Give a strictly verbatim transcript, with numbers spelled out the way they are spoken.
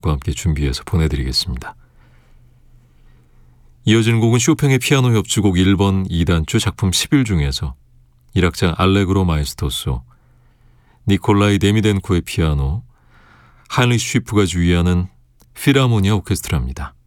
음악과 함께 준비해서 보내드리겠습니다. 이어지는 곡은 쇼팽의 피아노 협주곡 일 번 이 단조 작품 십일 중에서 일 악장 알레그로 마에스토소, 니콜라이 데미덴코의 피아노, 하인리히 쉬프가 주의하는 필하모니아 오케스트라입니다.